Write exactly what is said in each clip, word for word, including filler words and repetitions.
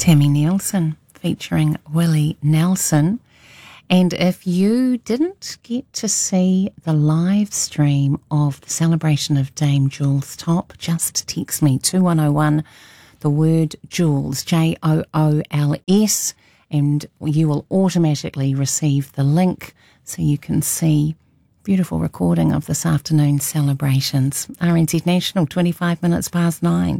Tammy Nielsen featuring Willie Nelson. And if you didn't get to see the live stream of the celebration of Dame Jules Top, just text me two one oh one, the word Jules, J O O L S, and you will automatically receive the link so you can see beautiful recording of this afternoon's celebrations. R N Z National, twenty-five minutes past nine.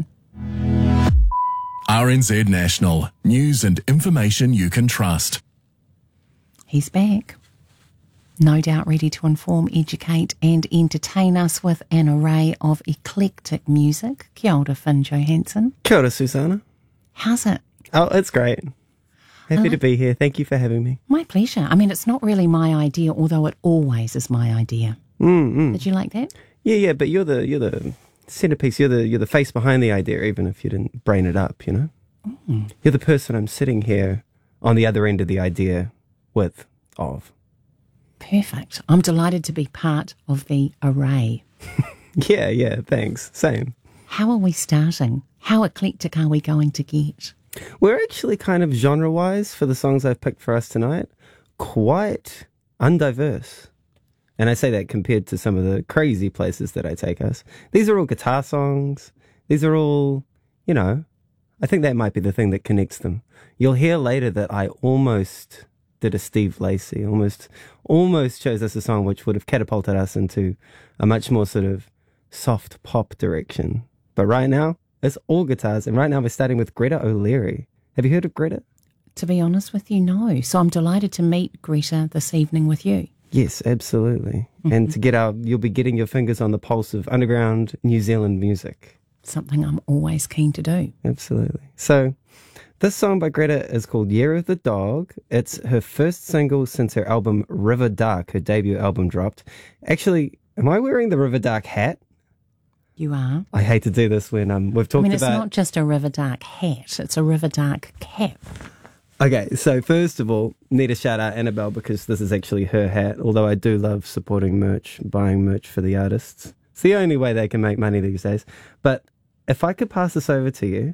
R N Z National, news and information you can trust. He's back. No doubt ready to inform, educate and entertain us with an array of eclectic music. Kia ora, Finn Johansson. Kia ora, Susanna. How's it? Oh, it's great. Happy Uh, to be here. Thank you for having me. My pleasure. I mean, it's not really my idea, although it always is my idea. Mm-mm. Did you like that? Yeah, yeah, but you're the you're the centerpiece. You're the you're the face behind the idea, even if you didn't brain it up. You know, Mm. you're the person I'm sitting here on the other end of the idea with of. Perfect. I'm delighted to be part of the array. Yeah, yeah. Thanks. Same. How are we starting? How eclectic are we going to get? We're actually kind of genre-wise for the songs I've picked for us tonight, quite undiverse. And I say that compared to some of the crazy places that I take us. These are all guitar songs. These are all, you know, I think that might be the thing that connects them. You'll hear later that I almost did a Steve Lacy, almost, almost chose us a song which would have catapulted us into a much more sort of soft pop direction. But right now, it's all guitars, and right now we're starting with Greta O'Leary. Have you heard of Greta? To be honest with you, no. So I'm delighted to meet Greta this evening with you. Yes, absolutely. Mm-hmm. And to get out, you'll be getting your fingers on the pulse of underground New Zealand music. Something I'm always keen to do. Absolutely. So this song by Greta is called Year of the Dog. It's her first single since her album River Dark, her debut album dropped. Actually, am I wearing the River Dark hat? You are. I hate to do this when um, we've talked I mean, it's about... not just a River Dark hat, it's a River Dark cap. Okay, so first of all, need a shout out Annabelle because this is actually her hat, although I do love supporting merch, buying merch for the artists. It's the only way they can make money these days. But if I could pass this over to you,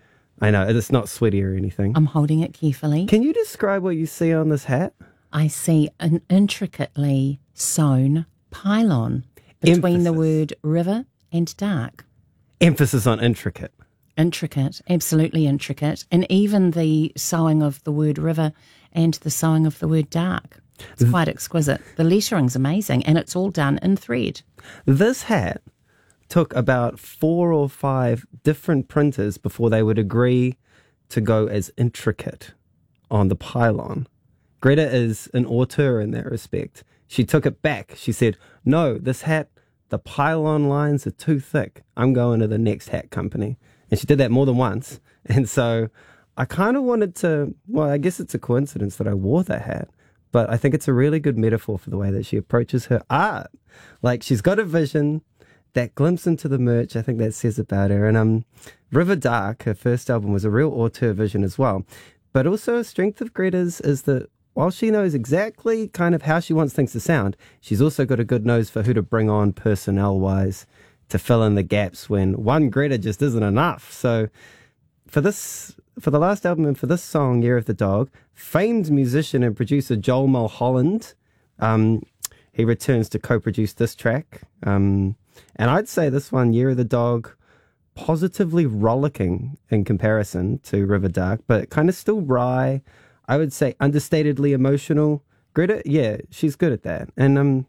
I know, it's not sweaty or anything. I'm holding it carefully. Can you describe what you see on this hat? I see an intricately sewn pylon between the Emphasis. word river and dark. Emphasis on intricate. Intricate, absolutely intricate. And even the sewing of the word river and the sewing of the word dark. It's quite exquisite. The lettering's amazing, and it's all done in thread. This hat took about four or five different printers before they would agree to go as intricate on the pylon. Greta is an auteur in that respect. She took it back. She said, no, this hat, the pylon lines are too thick. I'm going to the next hat company. And she did that more than once. And so I kind of wanted to, well, I guess it's a coincidence that I wore that hat, but I think it's a really good metaphor for the way that she approaches her art. Like, she's got a vision, that glimpse into the merch, I think that says about her. And um, River Dark, her first album, was a real auteur vision as well. But also a strength of Greta's is that while she knows exactly kind of how she wants things to sound, she's also got a good nose for who to bring on personnel-wise to fill in the gaps when one Greta just isn't enough. So for this, for the last album and for this song, Year of the Dog, famed musician and producer Joel Mulholland, um, he returns to co-produce this track. Um, and I'd say this one, Year of the Dog, positively rollicking in comparison to River Dark, but kind of still wry. I would say understatedly emotional. Greta, yeah, she's good at that. And um,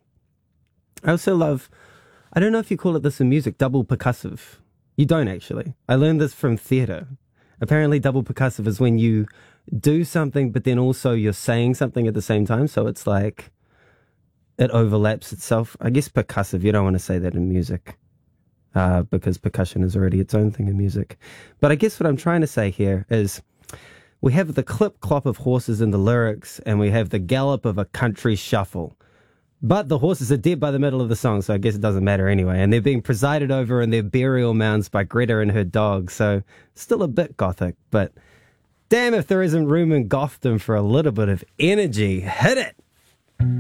I also love, I don't know if you call it this in music, double percussive. You don't actually. I learned this from theatre. Apparently double percussive is when you do something, but then also you're saying something at the same time. So it's like it overlaps itself. I guess percussive, you don't want to say that in music uh, because percussion is already its own thing in music. But I guess what I'm trying to say here is we have the clip-clop of horses in the lyrics and we have the gallop of a country shuffle. But the horses are dead by the middle of the song, so I guess it doesn't matter anyway. And they're being presided over in their burial mounds by Greta and her dog, so still a bit gothic. But damn if there isn't room in Gotham for a little bit of energy. Hit it!